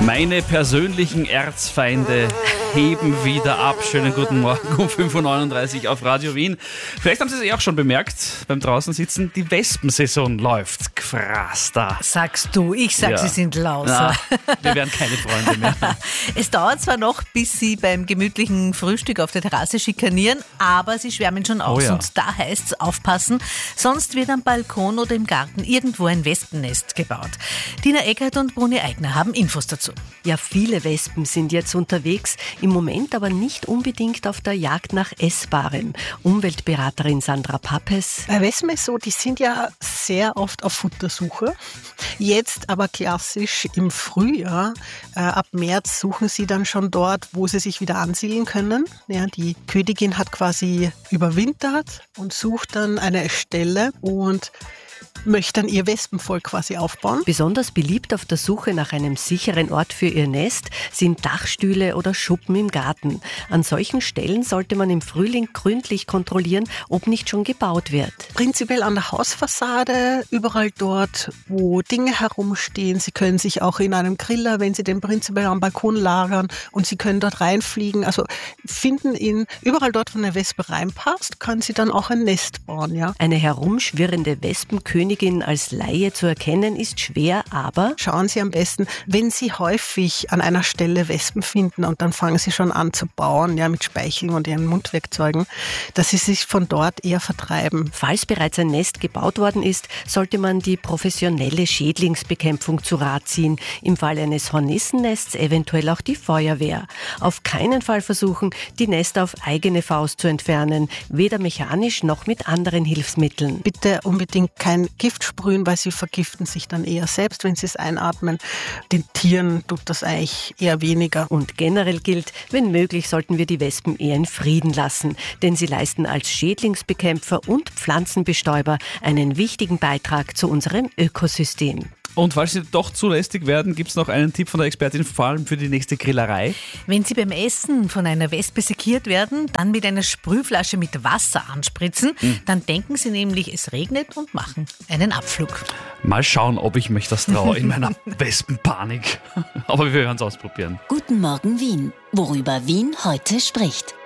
Meine persönlichen Erzfeinde heben wieder ab. Schönen guten Morgen um 5.39 Uhr auf Radio Wien. Vielleicht haben Sie es auch schon bemerkt, beim draußen sitzen, die Wespensaison läuft. Krass da. Sagst du, ich sag, Ja. Sie sind lauser. Na, wir werden keine Freunde mehr. Es dauert zwar noch, bis Sie beim gemütlichen Frühstück auf der Terrasse schikanieren, aber Sie schwärmen schon aus. Oh ja. Und da heißt es aufpassen, sonst wird am Balkon oder im Garten irgendwo ein Wespennest gebaut. Dina Eckert und Bruni Eigner haben Infos dazu. Ja, viele Wespen sind jetzt unterwegs, im Moment aber nicht unbedingt auf der Jagd nach Essbarem. Umweltberaterin Sandra Pappes. Bei Wespen ist so, die sind ja sehr oft auf Futtersuche. Jetzt aber klassisch im Frühjahr, ab März suchen sie dann schon dort, wo sie sich wieder ansiedeln können. Ja, die Königin hat quasi überwintert und sucht dann eine Stelle und möchte dann ihr Wespenvolk quasi aufbauen. Besonders beliebt auf der Suche nach einem sicheren Ort für ihr Nest sind Dachstühle oder Schuppen im Garten. An solchen Stellen sollte man im Frühling gründlich kontrollieren, ob nicht schon gebaut wird. Prinzipiell an der Hausfassade, überall dort, wo Dinge herumstehen. Sie können sich auch in einem Griller, wenn Sie den prinzipiell am Balkon lagern, und Sie können dort reinfliegen. Also finden ihn überall dort, wo eine Wespe reinpasst, kann sie dann auch ein Nest bauen. Ja. Eine herumschwirrende Wespenkönigin als Laie zu erkennen ist schwer, aber Schauen Sie am besten, wenn Sie häufig an einer Stelle Wespen finden und dann fangen Sie schon an zu bauen, ja, mit Speicheln und Ihren Mundwerkzeugen, dass Sie sich von dort eher vertreiben. falls bereits ein Nest gebaut worden ist, sollte man die professionelle Schädlingsbekämpfung zu Rat ziehen. Im Fall eines Hornissennests eventuell auch die Feuerwehr. Auf keinen Fall versuchen, die Nester auf eigene Faust zu entfernen, weder mechanisch noch mit anderen Hilfsmitteln. Bitte unbedingt kein Gift sprühen, weil sie vergiften sich dann eher selbst, wenn sie es einatmen. Den Tieren tut das eigentlich eher weniger. Und generell gilt, wenn möglich, sollten wir die Wespen eher in Frieden lassen, denn sie leisten als Schädlingsbekämpfer und Pflanzenbestäuber einen wichtigen Beitrag zu unserem Ökosystem. Und falls Sie doch zu lästig werden, gibt es noch einen Tipp von der Expertin, vor allem für die nächste Grillerei. Wenn Sie beim Essen von einer Wespe sekiert werden, dann mit einer Sprühflasche mit Wasser anspritzen. Dann denken Sie nämlich, es regnet und machen einen Abflug. Mal schauen, ob ich mich das traue in meiner Wespenpanik. Aber wir werden es ausprobieren. Guten Morgen Wien, worüber Wien heute spricht.